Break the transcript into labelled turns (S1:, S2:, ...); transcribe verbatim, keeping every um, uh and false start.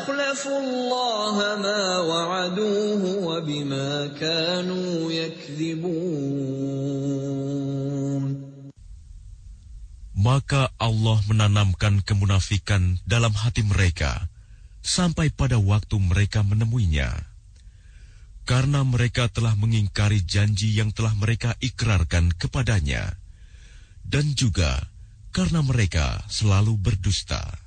S1: أخلفوا الله ما وعدوه وبما كانوا يكذبون.
S2: Maka Allah menanamkan kemunafikan dalam hati mereka sampai pada waktu mereka menemuinya. Karena mereka telah mengingkari janji yang telah mereka ikrarkan kepadanya. Dan juga karena mereka selalu berdusta.